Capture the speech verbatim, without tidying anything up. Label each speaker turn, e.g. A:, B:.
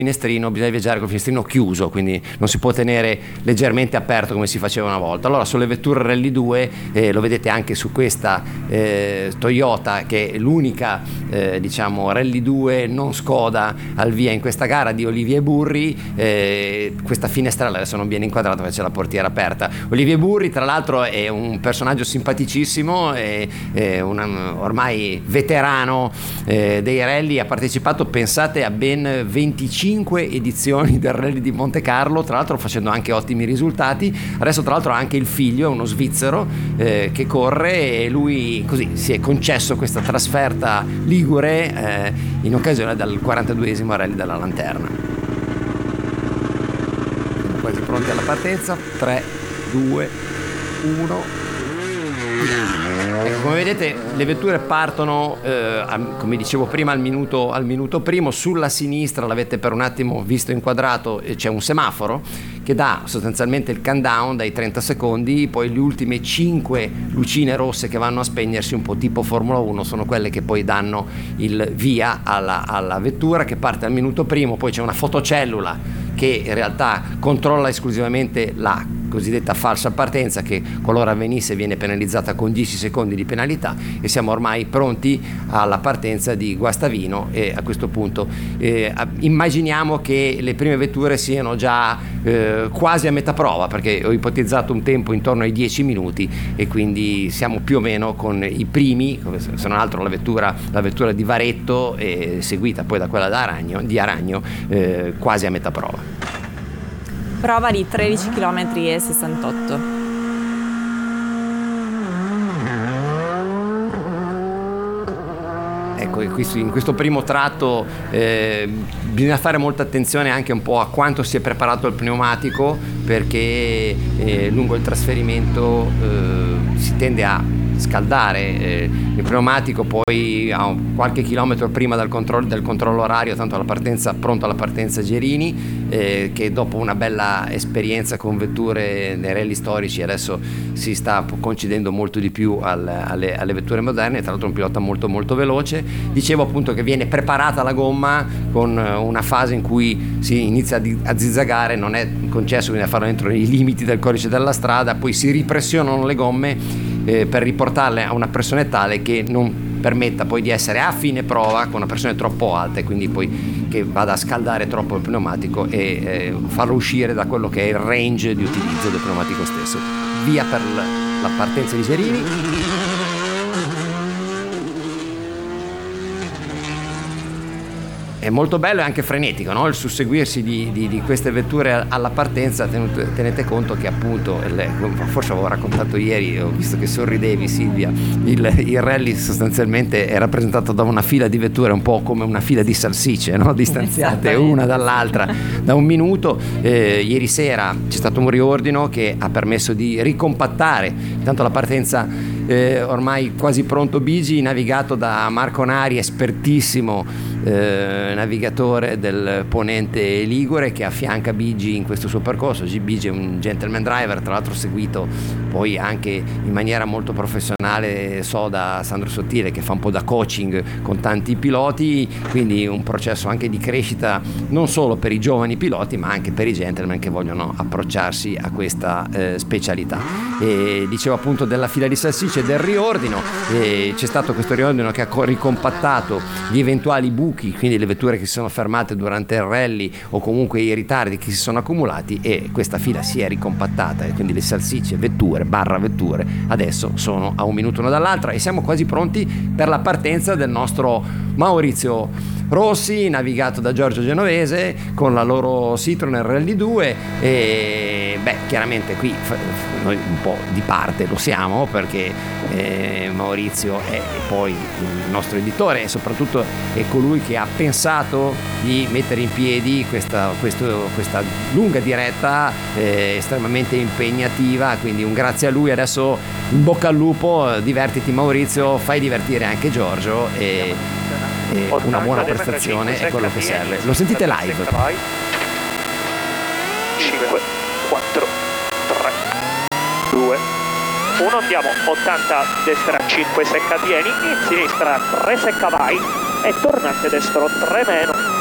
A: finestrino, bisogna viaggiare col finestrino chiuso, quindi non si può tenere leggermente aperto come si faceva una volta. Allora sulle vetture Rally due, eh, lo vedete anche su questa eh, Toyota, che è l'unica eh, diciamo Rally due non Skoda al via in questa gara di Olivier Burri, eh, questa finestrella adesso non viene inquadrata perché c'è la portiera aperta. Olivier Burri tra l'altro è un personaggio simpaticissimo, è, è un ormai veterano eh, dei rally, ha partecipato, pensate, a ben venticinque edizioni del Rally di Monte Carlo, tra l'altro facendo anche ottimi risultati. Adesso tra l'altro ha anche il figlio, è uno svizzero eh, che corre, e lui così si è concesso questa trasferta ligure eh, in occasione del quarantaduesimo Rally della Lanterna. Siamo quasi pronti alla partenza. Tre, due, uno. Ecco, come vedete le vetture partono eh, come dicevo prima al minuto, al minuto primo. Sulla sinistra, l'avete per un attimo visto inquadrato, c'è un semaforo che dà sostanzialmente il countdown dai trenta secondi, poi le ultime cinque lucine rosse che vanno a spegnersi, un po' tipo Formula uno, sono quelle che poi danno il via alla, alla vettura che parte al minuto primo. Poi c'è una fotocellula che in realtà controlla esclusivamente la cosiddetta falsa partenza, che qualora avvenisse viene penalizzata con dieci secondi di penalità, e siamo ormai pronti alla partenza di Guastavino. E a questo punto eh, immaginiamo che le prime vetture siano già eh, quasi a metà prova, perché ho ipotizzato un tempo intorno ai dieci minuti, e quindi siamo più o meno con i primi, se non altro la vettura, la vettura di Varetto, eh, seguita poi da quella da Aragno, di Aragno, eh, quasi a metà prova.
B: Prova di tredici chilometri e sessantotto.
A: Ecco, in questo primo tratto eh, bisogna fare molta attenzione anche un po' a quanto si è preparato il pneumatico, perché eh, lungo il trasferimento eh, si tende a scaldare eh, il pneumatico, poi a qualche chilometro prima del controllo, del controllo orario, tanto alla partenza, pronto alla partenza Gerini, eh, che dopo una bella esperienza con vetture nei rally storici adesso si sta concedendo molto di più al, alle, alle vetture moderne. Tra l'altro un pilota molto molto veloce. Dicevo appunto che viene preparata la gomma con una fase in cui si inizia a, a zizzagare, non è concesso, bisogna farlo entro i limiti del codice della strada, poi si ripressionano le gomme Eh, per riportarle a una pressione tale che non permetta poi di essere a fine prova con una pressione troppo alta, e quindi poi che vada a scaldare troppo il pneumatico e eh, farlo uscire da quello che è il range di utilizzo del pneumatico stesso. Via per la partenza di Gerini. È molto bello e anche frenetico, no? Il susseguirsi di, di, di queste vetture alla partenza. Tenete, tenete conto che appunto, forse avevo raccontato ieri, ho visto che sorridevi Silvia, il, il rally sostanzialmente è rappresentato da una fila di vetture un po' come una fila di salsicce, no? Distanziate una dall'altra da un minuto. Eh, ieri sera c'è stato un riordino che ha permesso di ricompattare intanto la partenza. Eh, ormai quasi pronto Bigi, navigato da Marco Nari, espertissimo eh, navigatore del ponente ligure, che affianca Bigi in questo suo percorso. Bigi è un gentleman driver, tra l'altro seguito poi anche in maniera molto professionale, so, da Sandro Sottile, che fa un po' da coaching con tanti piloti, quindi un processo anche di crescita non solo per i giovani piloti ma anche per i gentleman che vogliono approcciarsi a questa eh, specialità. E dicevo appunto della fila di salsicce, del riordino, e c'è stato questo riordino che ha ricompattato gli eventuali buchi, quindi le vetture che si sono fermate durante il rally o comunque i ritardi che si sono accumulati, e questa fila si è ricompattata, e quindi le salsicce vetture barra vetture adesso sono a un minuto una dall'altra, e siamo quasi pronti per la partenza del nostro Maurizio Rossi, navigato da Giorgio Genovese con la loro Citroen Rally due. E beh, chiaramente qui noi un po' di parte lo siamo, perché eh, Maurizio è poi il nostro editore, e soprattutto è colui che ha pensato di mettere in piedi questa, questo, questa lunga diretta eh, estremamente impegnativa, quindi un grazie a lui. Adesso in bocca al lupo, divertiti Maurizio, fai divertire anche Giorgio, e E una buona prestazione è quello che serve. Lo sentite live.
C: cinque, quattro, tre, due, uno. Andiamo ottanta, destra cinque secca pieni, in sinistra tre secca vai, e tornante destro tre meno.